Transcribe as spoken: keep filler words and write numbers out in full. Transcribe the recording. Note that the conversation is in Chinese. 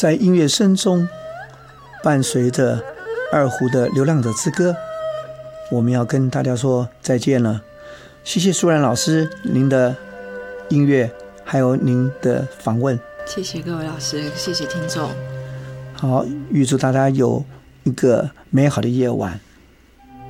在音乐声中，伴随着二胡的《流浪者之歌》，我们要跟大家说再见了。谢谢舒然老师您的音乐还有您的访问。 谢谢各位老师，谢谢听众。 好，预祝大家有一个美好的夜晚。